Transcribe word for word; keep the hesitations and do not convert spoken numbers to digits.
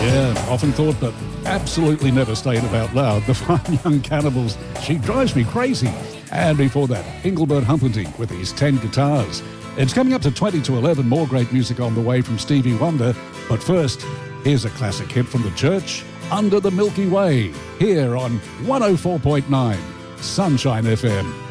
Yeah, often thought, but absolutely never stated out loud. The Fine Young Cannibals, She Drives Me Crazy. And before that, Engelbert Humperdinck with his ten guitars. It's coming up to twenty to eleven, more great music on the way from Stevie Wonder. But first, here's a classic hit from The Church, Under the Milky Way, here on one oh four point nine Sunshine F M.